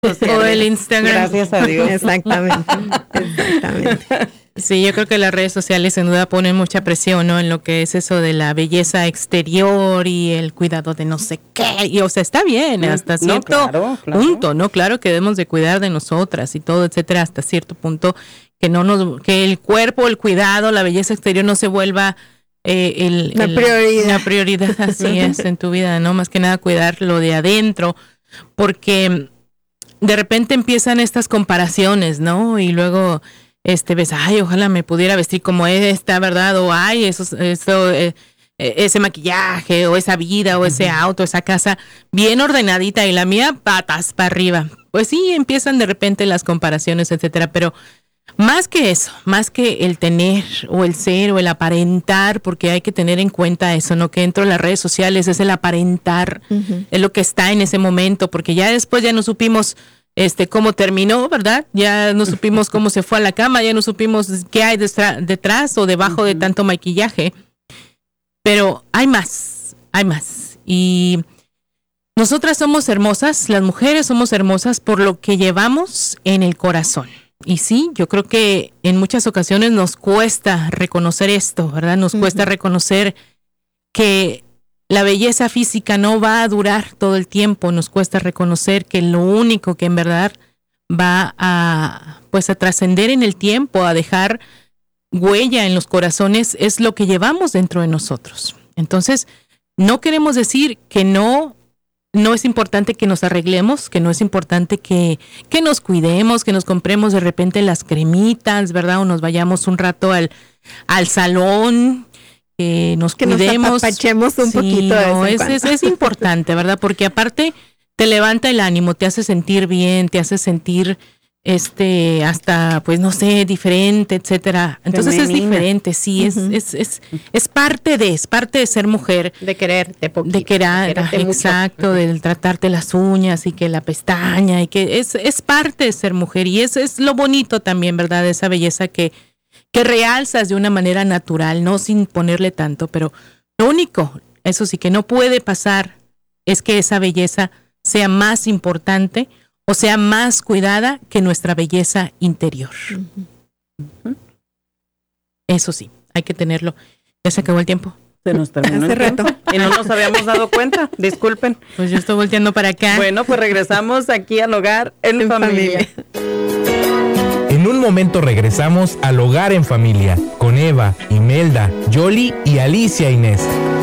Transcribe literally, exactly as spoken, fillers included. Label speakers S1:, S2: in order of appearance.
S1: O el Instagram.
S2: Gracias a Dios.
S3: Exactamente. Exactamente.
S1: Sí, yo creo que las redes sociales sin duda ponen mucha presión, ¿no? En lo que es eso de la belleza exterior y el cuidado de no sé qué. Y, o sea, está bien hasta cierto
S2: no, claro, claro.
S1: punto, ¿no? Claro que debemos de cuidar de nosotras y todo, etcétera, hasta cierto punto que no nos, que el cuerpo, el cuidado, la belleza exterior no se vuelva eh, el,
S3: la
S1: el,
S3: prioridad.
S1: La prioridad, así es, en tu vida, ¿no? Más que nada cuidar lo de adentro, porque de repente empiezan estas comparaciones, ¿no? Y luego este ves, ay, ojalá me pudiera vestir como esta, ¿verdad? O ay, eso, eso eh, ese maquillaje, o esa vida, o ese auto, esa casa bien ordenadita, y la mía patas para arriba. Pues sí, empiezan de repente las comparaciones, etcétera, pero más que eso, más que el tener o el ser o el aparentar, porque hay que tener en cuenta eso, ¿no? Que dentro de las redes sociales es el aparentar, uh-huh. es lo que está en ese momento, porque ya después ya no supimos este cómo terminó, ¿verdad? Ya no supimos cómo se fue a la cama, ya no supimos qué hay detrás, detrás o debajo uh-huh. de tanto maquillaje. Pero hay más, hay más. Y nosotras somos hermosas, las mujeres somos hermosas por lo que llevamos en el corazón. Y sí, yo creo que en muchas ocasiones nos cuesta reconocer esto, ¿verdad? Nos uh-huh. cuesta reconocer que la belleza física no va a durar todo el tiempo. Nos cuesta reconocer que lo único que en verdad va a, pues, a trascender en el tiempo, a dejar huella en los corazones, es lo que llevamos dentro de nosotros. Entonces, no queremos decir que no, no es importante que nos arreglemos, que no es importante que, que nos cuidemos, que nos compremos de repente las cremitas, ¿verdad? O nos vayamos un rato al, al salón, que nos
S3: que
S1: cuidemos.
S3: Nos apapachemos un
S1: sí,
S3: poquito.
S1: No, es, es, es importante, ¿verdad? Porque aparte te levanta el ánimo, te hace sentir bien, te hace sentir este hasta pues no sé diferente, etcétera. Entonces femenina. Es diferente, sí, uh-huh. es, es es es parte de es parte de ser mujer,
S3: de quererte poquito,
S1: de querer, exacto, mucho. De tratarte las uñas y que la pestaña y que es es parte de ser mujer, y es es lo bonito también, ¿verdad? Esa belleza que que realzas de una manera natural, no sin ponerle tanto, pero lo único, eso sí, que no puede pasar es que esa belleza sea más importante o sea más cuidada que nuestra belleza interior. Uh-huh. Eso sí, hay que tenerlo. Ya se acabó el tiempo.
S2: Se nos terminó
S3: Hace
S2: el tiempo
S3: rato.
S2: Y no nos habíamos dado cuenta, disculpen.
S1: Pues yo estoy volteando para acá.
S2: Bueno, pues regresamos aquí al Hogar en, en familia. familia.
S4: En un momento regresamos al Hogar en Familia con Eva, Imelda, Yoli y Alicia Inés.